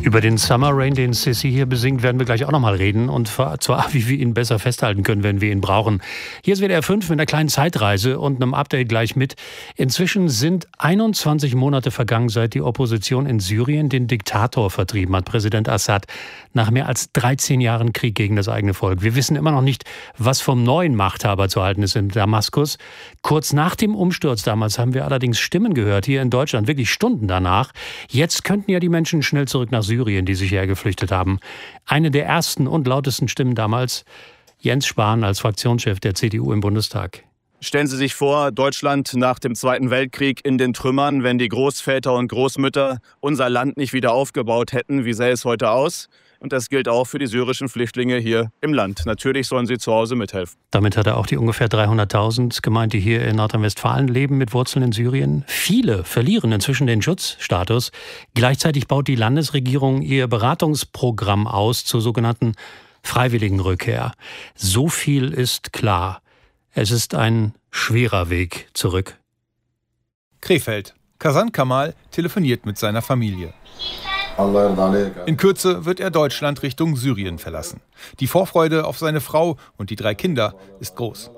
Über den Summer Rain, den Sissi hier besingt, werden wir gleich auch noch mal reden. Und zwar, wie wir ihn besser festhalten können, wenn wir ihn brauchen. Hier ist WDR 5 mit einer kleinen Zeitreise und einem Update gleich mit. Inzwischen sind 21 Monate vergangen, seit die Opposition in Syrien den Diktator vertrieben hat, Präsident Assad, nach mehr als 13 Jahren Krieg gegen das eigene Volk. Wir wissen immer noch nicht, was vom neuen Machthaber zu halten ist in Damaskus. Kurz nach dem Umsturz damals haben wir allerdings Stimmen gehört, hier in Deutschland, wirklich Stunden danach. Jetzt könnten ja die Menschen schnell zurück nach Syrien, die sich hergeflüchtet haben. Eine der ersten und lautesten Stimmen damals, Jens Spahn als Fraktionschef der CDU im Bundestag. Stellen Sie sich vor, Deutschland nach dem Zweiten Weltkrieg in den Trümmern, wenn die Großväter und Großmütter unser Land nicht wieder aufgebaut hätten. Wie sähe es heute aus? Und das gilt auch für die syrischen Flüchtlinge hier im Land. Natürlich sollen sie zu Hause mithelfen. Damit hat er auch die ungefähr 300.000 gemeint, die hier in Nordrhein-Westfalen leben mit Wurzeln in Syrien. Viele verlieren inzwischen den Schutzstatus. Gleichzeitig baut die Landesregierung ihr Beratungsprogramm aus zur sogenannten freiwilligen Rückkehr. So viel ist klar. Es ist ein schwerer Weg zurück. Krefeld. Kasan Kamal telefoniert mit seiner Familie. In Kürze wird er Deutschland Richtung Syrien verlassen. Die Vorfreude auf seine Frau und die 3 Kinder ist groß.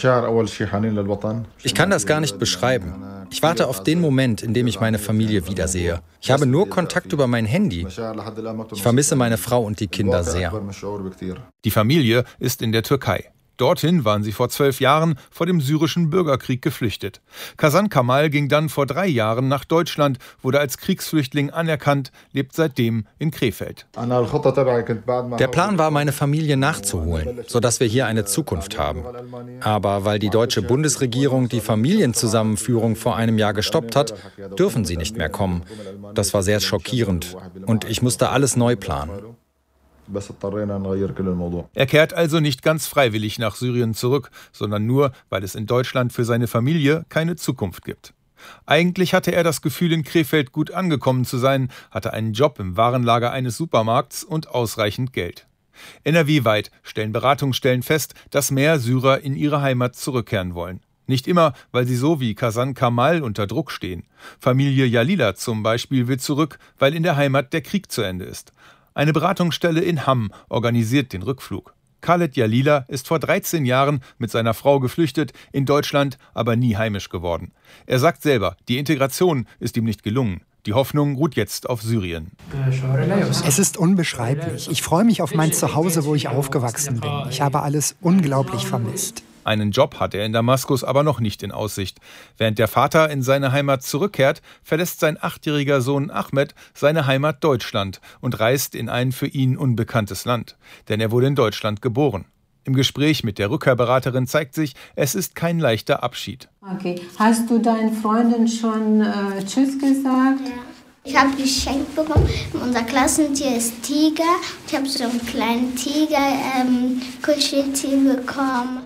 Ich kann das gar nicht beschreiben. Ich warte auf den Moment, in dem ich meine Familie wiedersehe. Ich habe nur Kontakt über mein Handy. Ich vermisse meine Frau und die Kinder sehr. Die Familie ist in der Türkei. Dorthin waren sie vor 12 Jahren vor dem syrischen Bürgerkrieg geflüchtet. Kasan Kamal ging dann vor 3 Jahren nach Deutschland, wurde als Kriegsflüchtling anerkannt, lebt seitdem in Krefeld. Der Plan war, meine Familie nachzuholen, sodass wir hier eine Zukunft haben. Aber weil die deutsche Bundesregierung die Familienzusammenführung vor einem Jahr gestoppt hat, dürfen sie nicht mehr kommen. Das war sehr schockierend und ich musste alles neu planen. Er kehrt also nicht ganz freiwillig nach Syrien zurück, sondern nur, weil es in Deutschland für seine Familie keine Zukunft gibt. Eigentlich hatte er das Gefühl, in Krefeld gut angekommen zu sein, hatte einen Job im Warenlager eines Supermarkts und ausreichend Geld. NRW-weit stellen Beratungsstellen fest, dass mehr Syrer in ihre Heimat zurückkehren wollen. Nicht immer, weil sie so wie Kasan Kamal unter Druck stehen. Familie Jalila zum Beispiel will zurück, weil in der Heimat der Krieg zu Ende ist. Eine Beratungsstelle in Hamm organisiert den Rückflug. Khaled Jalila ist vor 13 Jahren mit seiner Frau geflüchtet, in Deutschland aber nie heimisch geworden. Er sagt selber, die Integration ist ihm nicht gelungen. Die Hoffnung ruht jetzt auf Syrien. Es ist unbeschreiblich. Ich freue mich auf mein Zuhause, wo ich aufgewachsen bin. Ich habe alles unglaublich vermisst. Einen Job hat er in Damaskus aber noch nicht in Aussicht. Während der Vater in seine Heimat zurückkehrt, verlässt sein 8-jähriger Sohn Ahmed seine Heimat Deutschland und reist in ein für ihn unbekanntes Land. Denn er wurde in Deutschland geboren. Im Gespräch mit der Rückkehrberaterin zeigt sich, es ist kein leichter Abschied. Okay. Hast du deinen Freunden schon Tschüss gesagt? Ja. Ich habe geschenkt bekommen. Unser Klassentier ist Tiger. Ich habe so einen kleinen Tiger-Kuscheltier bekommen.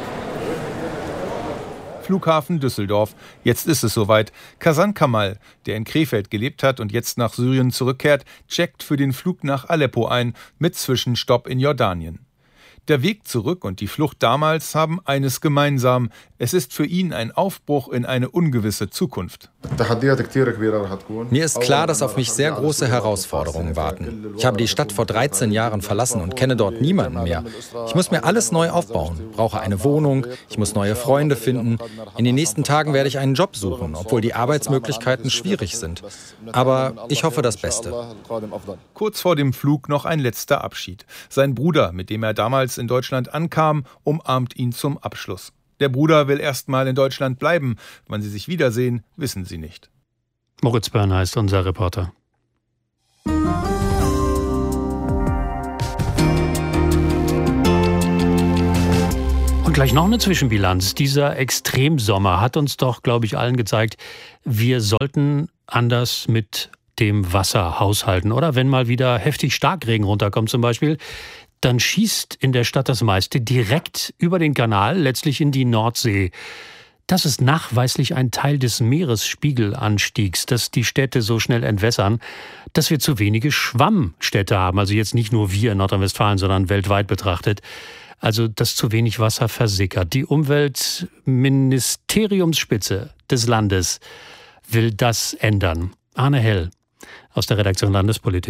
Flughafen Düsseldorf. Jetzt ist es soweit. Kasan Kamal, der in Krefeld gelebt hat und jetzt nach Syrien zurückkehrt, checkt für den Flug nach Aleppo ein, mit Zwischenstopp in Jordanien. Der Weg zurück und die Flucht damals haben eines gemeinsam. Es ist für ihn ein Aufbruch in eine ungewisse Zukunft. Mir ist klar, dass auf mich sehr große Herausforderungen warten. Ich habe die Stadt vor 13 Jahren verlassen und kenne dort niemanden mehr. Ich muss mir alles neu aufbauen, brauche eine Wohnung, ich muss neue Freunde finden. In den nächsten Tagen werde ich einen Job suchen, obwohl die Arbeitsmöglichkeiten schwierig sind. Aber ich hoffe das Beste. Kurz vor dem Flug noch ein letzter Abschied. Sein Bruder, mit dem er damals in Deutschland ankam, umarmt ihn zum Abschluss. Der Bruder will erst mal in Deutschland bleiben. Wann sie sich wiedersehen, wissen sie nicht. Moritz Börner ist unser Reporter. Und gleich noch eine Zwischenbilanz. Dieser Extremsommer hat uns doch, glaube ich, allen gezeigt, wir sollten anders mit dem Wasser haushalten. Oder wenn mal wieder heftig Starkregen runterkommt zum Beispiel, dann schießt in der Stadt das meiste direkt über den Kanal, letztlich in die Nordsee. Das ist nachweislich ein Teil des Meeresspiegelanstiegs, dass die Städte so schnell entwässern, dass wir zu wenige Schwammstädte haben. Also jetzt nicht nur wir in Nordrhein-Westfalen, sondern weltweit betrachtet. Also dass zu wenig Wasser versickert. Die Umweltministeriumsspitze des Landes will das ändern. Arne Hell aus der Redaktion Landespolitik.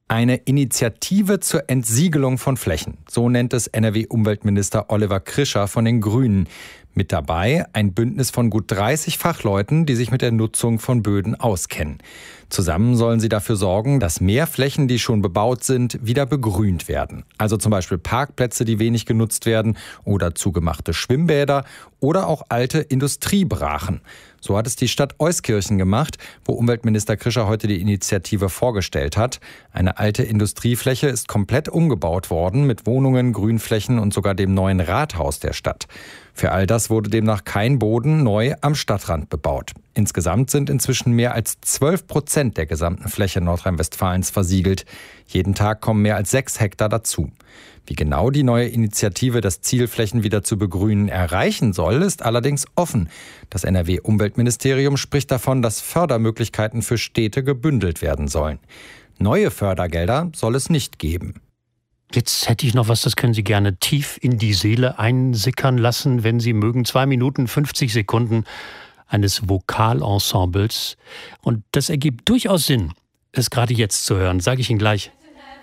Eine Initiative zur Entsiegelung von Flächen. So nennt es NRW-Umweltminister Oliver Krischer von den Grünen. Mit dabei ein Bündnis von gut 30 Fachleuten, die sich mit der Nutzung von Böden auskennen. Zusammen sollen sie dafür sorgen, dass mehr Flächen, die schon bebaut sind, wieder begrünt werden. Also zum Beispiel Parkplätze, die wenig genutzt werden, oder zugemachte Schwimmbäder oder auch alte Industriebrachen. So hat es die Stadt Euskirchen gemacht, wo Umweltminister Krischer heute die Initiative vorgestellt hat. Eine alte Industriefläche ist komplett umgebaut worden mit Wohnungen, Grünflächen und sogar dem neuen Rathaus der Stadt. Für all das wurde demnach kein Boden neu am Stadtrand bebaut. Insgesamt sind inzwischen mehr als 12% der gesamten Fläche Nordrhein-Westfalens versiegelt. Jeden Tag kommen mehr als 6 Hektar dazu. Wie genau die neue Initiative das Ziel, Flächen wieder zu begrünen, erreichen soll, ist allerdings offen. Das NRW-Umweltministerium spricht davon, dass Fördermöglichkeiten für Städte gebündelt werden sollen. Neue Fördergelder soll es nicht geben. Jetzt hätte ich noch was, das können Sie gerne tief in die Seele einsickern lassen, wenn Sie mögen. 2 Minuten 50 Sekunden eines Vokalensembles. Und das ergibt durchaus Sinn, es gerade jetzt zu hören, sage ich Ihnen gleich.